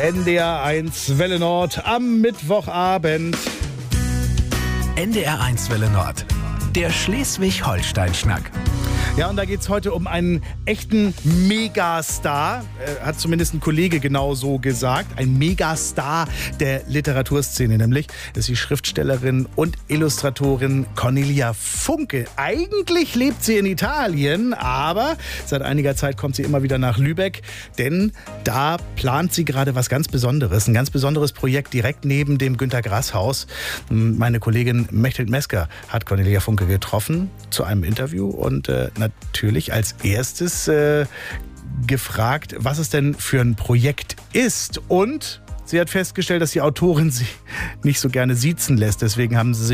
NDR1 Welle Nord am Mittwochabend. NDR1 Welle Nord. Der Schleswig-Holstein-Schnack. Ja, und da geht es heute um einen echten Megastar, hat zumindest ein Kollege genau so gesagt. Ein Megastar der Literaturszene nämlich. Das ist die Schriftstellerin und Illustratorin Cornelia Funke. Eigentlich lebt sie in Italien, aber seit einiger Zeit kommt sie immer wieder nach Lübeck, denn da plant sie gerade was ganz Besonderes. Ein ganz besonderes Projekt direkt neben dem Günter-Grass-Haus. Meine Kollegin Mechthild Mesker hat Cornelia Funke getroffen zu einem Interview und natürlich als erstes gefragt, was es denn für ein Projekt ist. Und sie hat festgestellt, dass die Autorin sie nicht so gerne siezen lässt. Deswegen haben sie sich